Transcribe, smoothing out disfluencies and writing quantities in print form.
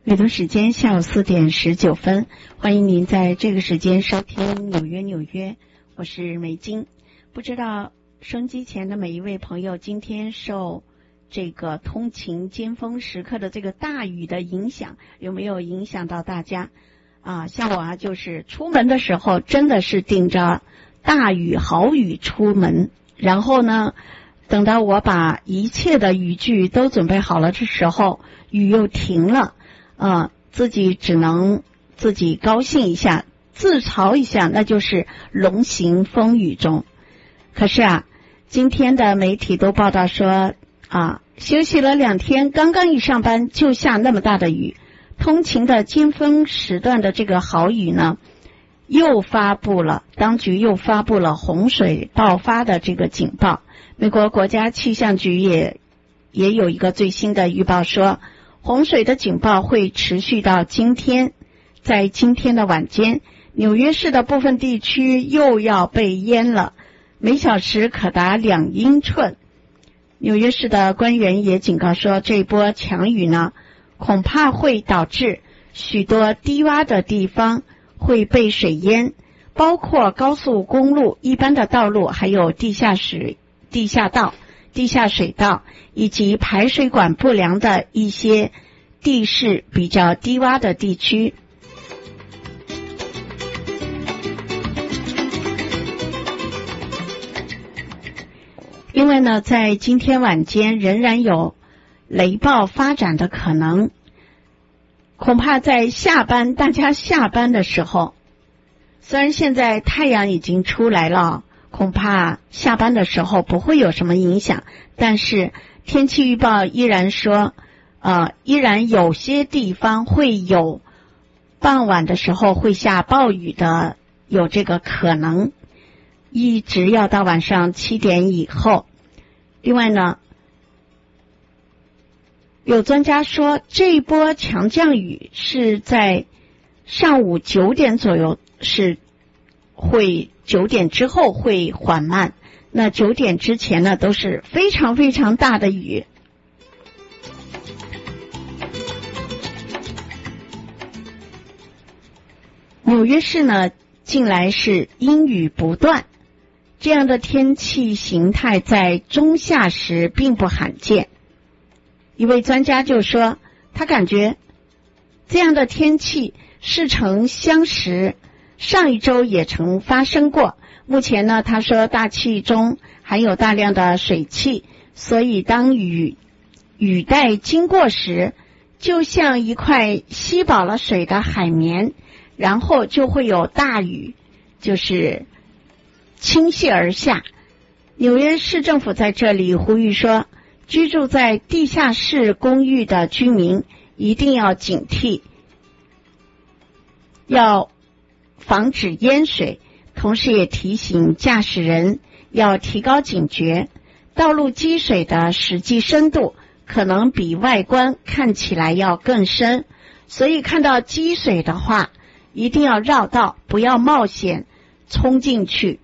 北京时间下午4点19分，欢迎您在这个时间收听纽约，我是梅金。不知道收音机前的每一位朋友，今天受这个通勤尖峰时刻的这个大雨的影响，有没有影响到大家啊？像我就是出门的时候真的是顶着大雨豪雨出门，然后呢等到我把一切的雨具都准备好了的时候，雨又停了。自己只能自己高兴一下，自嘲一下，那就是龙行风雨中。可是今天的媒体都报道说休息了2天，刚刚一上班就下那么大的雨，通勤的尖峰时段的这个豪雨呢，当局又发布了洪水爆发的这个警报。美国国家气象局也有一个最新的预报说，洪水的警报会持续到今天。在今天的晚间，纽约市的部分地区又要被淹了，每小时可达2英寸。纽约市的官员也警告说，这波强雨呢，恐怕会导致许多低洼的地方会被水淹，包括高速公路、一般的道路，还有地下水道，以及排水管不良的一些地势比较低洼的地区。因为呢，在今天晚间仍然有雷暴发展的可能，恐怕在大家下班的时候，虽然现在太阳已经出来了，恐怕下班的时候不会有什么影响，但是天气预报依然说依然有些地方会有傍晚的时候会下暴雨的，有这个可能，一直要到晚上7点以后。另外呢，有专家说，这一波强降雨是在上午9点左右，是会9点之后会缓慢，那9点之前呢都是非常非常大的雨。纽约市呢近来是阴雨不断，这样的天气形态在中夏时并不罕见。一位专家就说，他感觉这样的天气似曾相识，上一周也曾发生过。目前呢，他说大气中含有大量的水汽，所以当雨带经过时，就像一块吸饱了水的海绵，然后就会有大雨，就是倾泻而下。纽约市政府在这里呼吁说，居住在地下室公寓的居民一定要警惕，要防止淹水，同时也提醒驾驶人要提高警觉，道路积水的实际深度可能比外观看起来要更深，所以看到积水的话，一定要绕道，不要冒险冲进去。